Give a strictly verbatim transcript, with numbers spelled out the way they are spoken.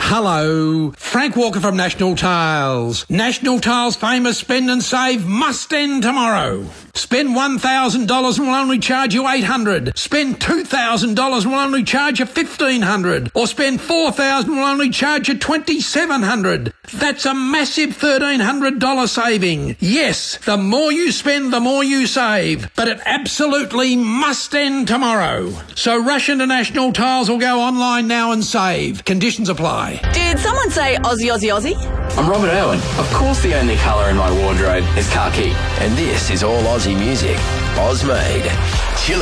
Hello, Frank Walker from National Tiles. National Tiles' famous spend and save must end tomorrow. Spend one thousand dollars and we'll only charge you eight hundred dollars. Spend two thousand dollars and we'll only charge you fifteen hundred dollars. Or spend four thousand dollars and we'll only charge you twenty-seven hundred dollars. That's a massive thirteen hundred dollars saving. Yes, the more you spend, the more you save. But it absolutely must end tomorrow. So rush into National Tiles or go online now and save. Conditions apply. Did someone say Aussie, Aussie, Aussie? I'm Robert Irwin. Of course the only colour in my wardrobe is khaki. And this is all Aussie music. Oz made.